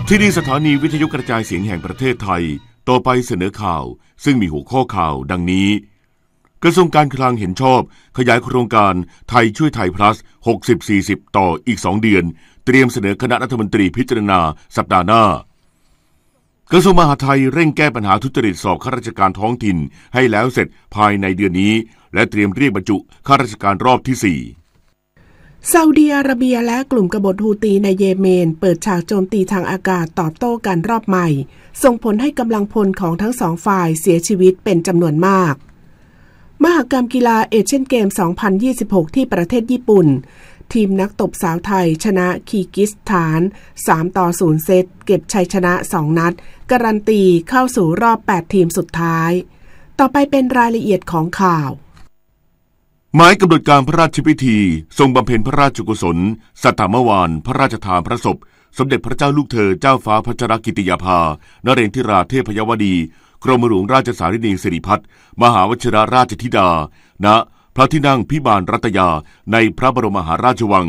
ที่นี่สถานีวิทยุกระจายเสียงแห่งประเทศไทยต่อไปเสนอข่าวซึ่งมีหัวข้อข่าวดังนี้กระทรวงการคลังเห็นชอบขยายโครงการไทยช่วยไทย plus 60-40 ต่ออีก2เดือนเตรียมเสนอคณะรัฐมนตรีพิจารณาสัปดาห์หน้ากระทรวงมหาดไทยเร่งแก้ปัญหาทุจริตสอบข้าราชการท้องถิ่นให้แล้วเสร็จภายในเดือนนี้และเตรียมเรียกบรรจุข้าราชการรอบที่4 ซาอุดิอาระเบียและกลุ่มกบฏฮูตีในเยเมนเปิดฉากโจมตีทางอากาศตอบโต้กันรอบใหม่ส่งผลให้กำลังพลของทั้งสองฝ่ายเสียชีวิตเป็นจำนวนมากมหกรรมกีฬาเอเชียนเกม 2026 ที่ประเทศญี่ปุ่นทีมนักตบสาวไทยชนะคีร์กิสถาน 3-0 เซตเก็บชัยชนะ 2 นัดการันตีเข้าสู่รอบ 8 ทีมสุดท้ายต่อไปเป็นรายละเอียดของข่าวหมายกำหนดการพระราชพิธีทรงบำเพ็ญพระราชกุศลสัตตมวาลพระราชทานพระศพสมเด็จพระเจ้าลูกเธอเจ้าฟ้าพัชรกิติยาภานเรนทิราเทพยวดีกรมหลวงราชสารินีสิริพัฒน์มหาวชิรราชธิดาณพระที่นั่งพิมานรัตยาในพระบรมมหาราชวัง